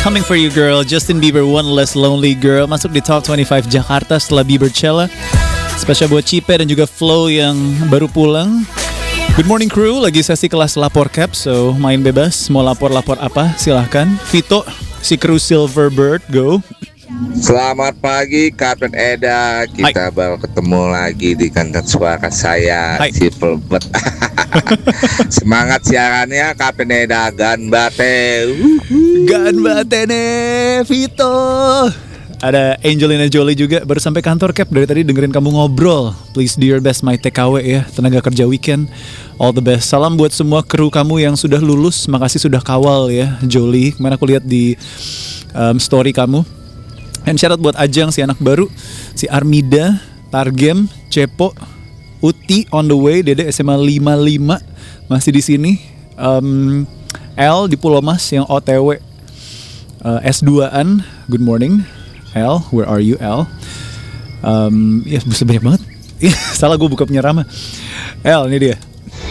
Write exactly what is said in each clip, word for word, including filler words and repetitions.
Coming for you girl, Justin Bieber, One Less Lonely Girl, masuk di Top twenty-five Jakarta setelah Bieber Cella. Spesial buat Cipe dan juga Flow yang baru pulang. Good morning crew, lagi sesi kelas lapor cap, so main bebas. Mau lapor-lapor apa, silahkan. Vito, si kru Silverbird, go. Selamat pagi Kapten Eda. Kita Hai. baru ketemu lagi di kantor suara saya Silverbird. Semangat siarannya Kapten Eda, ganbate. Ganbate nih Vito. Ada Angelina Jolie juga baru sampai kantor Cap, dari tadi dengerin kamu ngobrol. Please do your best my T K W ya, tenaga kerja weekend. All the best. Salam buat semua kru kamu yang sudah lulus. Makasih sudah kawal ya Jolie. Kemarin aku lihat di um, story kamu. And shout out buat Ajang si anak baru, si Armida, Targem, Cepo, Uti on the way, Dede S M A lima puluh lima masih di sini. Um, L di Pulau Mas yang O T W uh, S dua-an. Good morning. L, where are you L? Um, ya bisa banyak banget. Salah gue buka punya Rama. L, ini dia.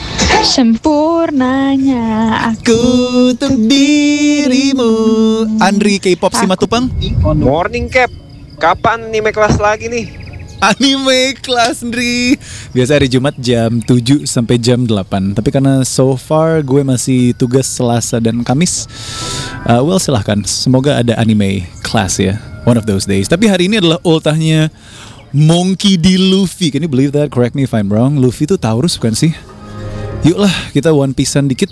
Sempurnanya aku untuk dirimu. Andri K-pop Simatupang. Morning Cap, kapan anime kelas lagi nih? Anime kelas Andri. Biasa hari Jumat jam tujuh sampai jam delapan. Tapi karena so far gue masih tugas Selasa dan Kamis, uh, well silahkan. Semoga ada anime kelas ya, one of those days. Tapi hari ini adalah ultahnya Monkey D. Luffy. Can you believe that? Correct me if I'm wrong. Luffy itu Taurus bukan sih? Yuklah kita One Piece-an dikit.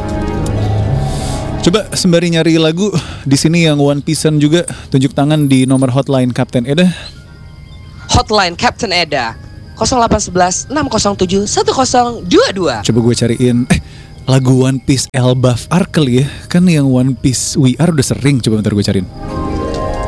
Coba sembari nyari lagu di sini yang One Piece-an juga, tunjuk tangan di nomor hotline Kapten Eda. Hotline Kapten Eda nol delapan satu satu enam nol tujuh satu nol dua dua. Coba gue cariin eh, lagu One Piece Elbaf Arc kali ya. Kan yang One Piece We Are udah sering. Coba bentar gue cariin.